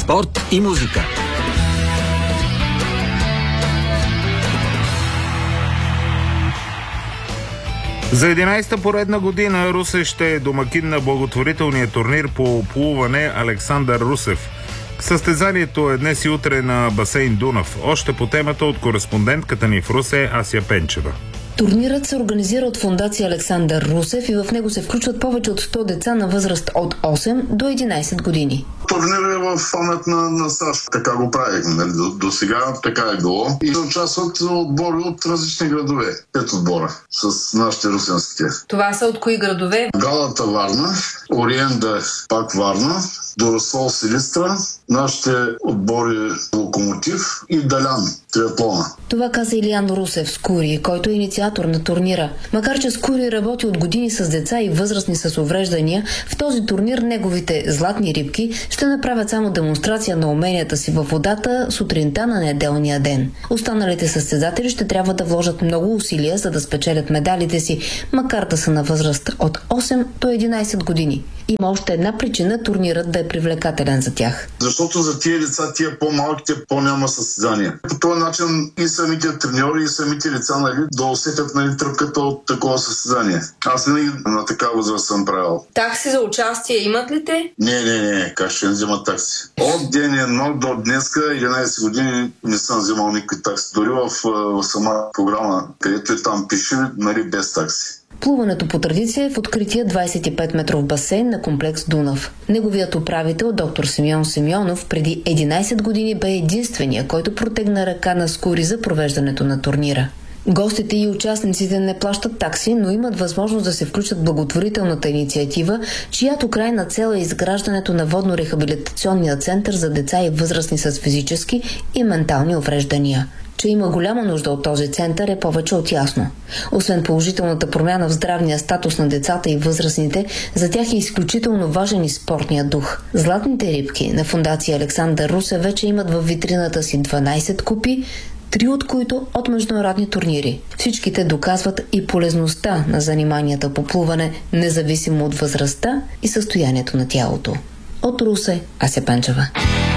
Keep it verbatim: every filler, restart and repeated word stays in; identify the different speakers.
Speaker 1: спорт и музика.
Speaker 2: За единайсета поредна година Русе ще е домакин на благотворителния турнир по плуване Александър Русев. Състезанието е днес и утре на басейн Дунав. Още по темата от кореспондентката ни в Русе Ася Пенчева.
Speaker 3: Турнирът се организира от фондация Александър Русев и в него се включват повече от сто деца на възраст от осем до единайсет години.
Speaker 4: Турнир е в памет на, на САЩ. Така го правихме. Нали? До, до сега така е било. И участват отбори от различни градове. Пет отбора с нашите русенските.
Speaker 3: Това са от кои градове?
Speaker 4: Галата Варна, Ориенда пак Варна, Доросол Силистра, нашите отбори Локомотив и Далян, триатлона.
Speaker 3: Това каза Илиян Русев Скури, който е инициатор на турнира. Макар че Скури работи от години с деца и възрастни с увреждания, в този турнир неговите златни рибки ще направят само демонстрация на уменията си във водата сутринта на неделния ден. Останалите състезатели ще трябва да вложат много усилия, за да спечелят медалите си, макар да са на възраст от осем до единайсет години. Има още една причина турнирът да е привлекателен за тях.
Speaker 4: Защото за тия деца, тия по-малките, по-няма състезания. По този начин и самите треньори, и самите деца, нали, да усетят, нали, тръпката от такова състезание. Аз винаги на такава възраст съм правил.
Speaker 3: Такси за участие имат ли те?
Speaker 4: Не, не, не, как ще не вземат такси. От ден едно до днеска, единайсет години, не съм вземал никакви такси. Дори в, в сама програма, където и там пише, нали, без такси.
Speaker 3: Плуването по традиция е в открития двайсет и пет метров басейн на комплекс Дунав. Неговият управител, доктор Симеон Симеонов, преди единайсет години бе единствения, който протегна ръка на Скури за провеждането на турнира. Гостите и участниците не плащат такси, но имат възможност да се включат в благотворителната инициатива, чиято крайна цел е изграждането на водно-рехабилитационния център за деца и възрастни с физически и ментални увреждания. Че има голяма нужда от този център е повече от ясно. Освен положителната промяна в здравния статус на децата и възрастните, за тях е изключително важен и спортният дух. Златните рибки на фондация Александър Русев вече имат във витрината си дванайсет купи, три от които от международни турнири. Всичките доказват и полезността на заниманията по плуване, независимо от възрастта и състоянието на тялото. От Русе, Ася Пенчева.